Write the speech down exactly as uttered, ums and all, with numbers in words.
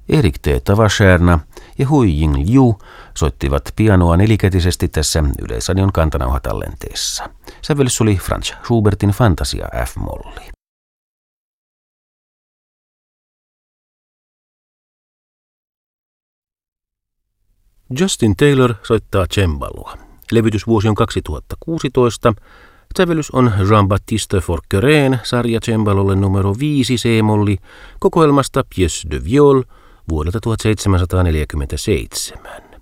Erik T. Tavasherna ja Hui Jing Liu soittivat pianoa nelikätisesti tässä Yleisradion kantanauhatallenteessa. Sävellys oli Franz Schubertin Fantasia F-molli. Justin Taylor soittaa cembaloa. Levytysvuosi on kaksituhattakuusitoista. Sävellys on Jean-Baptiste Forquerén sarja cembalolle numero viisi C-molli kokoelmasta Pièces de viol vuodelta tuhatseitsemänsataaneljäkymmentäseitsemän.